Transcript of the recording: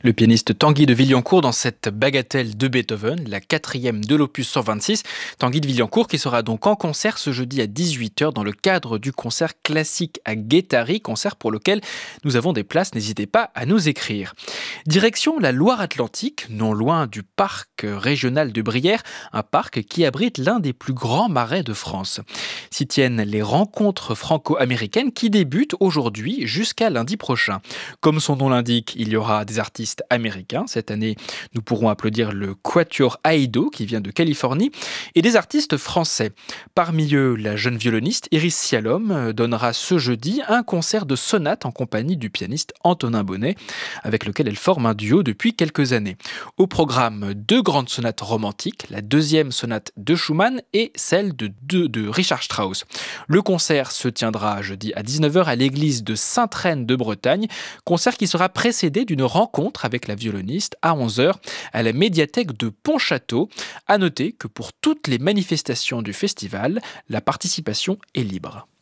Le pianiste Tanguy de Villancourt dans cette bagatelle de Beethoven, la quatrième de l'opus 126. Tanguy de Villancourt qui sera donc en concert ce jeudi à 18h dans le cadre du concert classique à Guétari, concert pour lequel nous avons des places, n'hésitez pas à nous écrire. Direction la Loire-Atlantique, non loin du parc régional de Brière, un parc qui abrite l'un des plus grands marais de France. S'y tiennent les rencontres franco-américaines qui débutent aujourd'hui jusqu'à lundi prochain. Comme son nom l'indique, il y aura des artistes américains. Cette année, nous pourrons applaudir le Quatuor Aido qui vient de Californie et des artistes français. Parmi eux, la jeune violoniste Iris Sialom donnera ce jeudi un concert de sonate en compagnie du pianiste Antonin Bonnet avec lequel elle forme un duo depuis quelques années. Au programme, 2 grandes sonates romantiques, la deuxième sonate de Schumann et celle de Richard Strauss. Le concert se tiendra jeudi à 19h à l'église de Sainte-Reine de Bretagne, concert qui sera précédé d'une rencontre avec la violoniste à 11h à la médiathèque de Pontchâteau. À noter que pour toutes les manifestations du festival, la participation est libre.